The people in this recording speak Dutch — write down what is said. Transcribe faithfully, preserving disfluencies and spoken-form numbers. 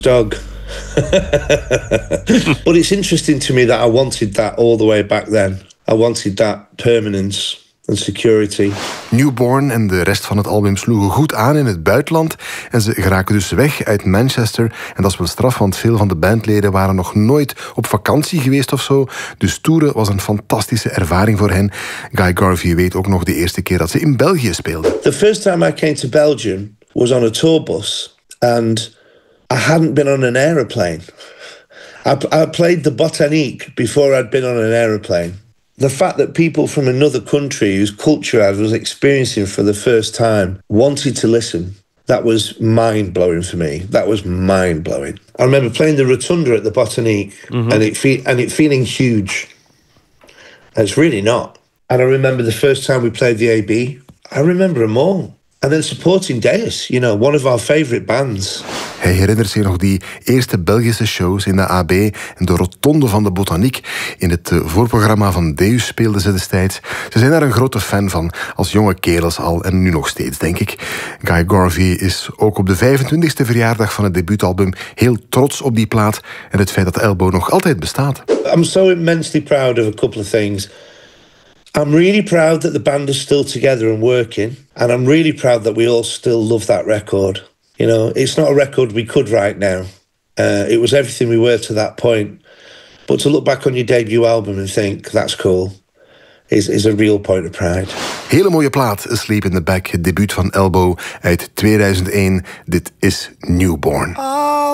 Dog. But it's interesting to me that I wanted that all the way back then. I wanted that permanence and security. Newborn en de rest van het album sloegen goed aan in het buitenland en ze geraken dus weg uit Manchester. En dat is wel straf, want veel van de bandleden waren nog nooit op vakantie geweest of zo. Dus toeren was een fantastische ervaring voor hen. Guy Garvey weet ook nog de eerste keer dat ze in België speelden. The first time I came to Belgium was on a tourbus and I hadn't been on an aeroplane. I, I played the Botanique before I'd been on an aeroplane. The fact that people from another country whose culture I was experiencing for the first time wanted to listen, that was mind-blowing for me. That was mind-blowing. I remember playing the Rotunda at the Botanique mm-hmm. and, it fe- and it feeling huge. And it's really not. And I remember the first time we played the A B, I remember them all. And then supporting Deus, you know, one of our favourite bands. Hij herinnert zich nog die eerste Belgische shows in de A B en de rotonde van de Botaniek. In het voorprogramma van Deus speelden ze destijds. Ze zijn daar een grote fan van, als jonge kerels al en nu nog steeds, denk ik. Guy Garvey is ook op de vijfentwintigste verjaardag van het debuutalbum heel trots op die plaat en het feit dat Elbow nog altijd bestaat. I'm so immensely proud of a couple of things. I'm really proud that the band is still together and working, and I'm really proud that we all still love that record. You know, it's not a record we could write now. Uh, it was everything we were to that point. But to look back on your debut album and think, that's cool, is, is a real point of pride. Hele mooie plaat, Asleep in the Back, het debuut van Elbow uit tweeduizend één. Dit is Newborn.